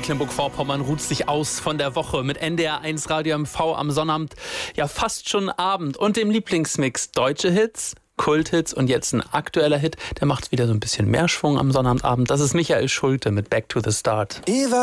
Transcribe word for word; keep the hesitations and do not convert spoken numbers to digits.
Mecklenburg-Vorpommern ruht sich aus von der Woche mit N D R eins Radio M V am Sonnabend, ja fast schon Abend und dem Lieblingsmix deutsche Hits, Kulthits und jetzt ein aktueller Hit, der macht wieder so ein bisschen mehr Schwung am Sonnabendabend. Das ist Michael Schulte mit Back to the Start. Eva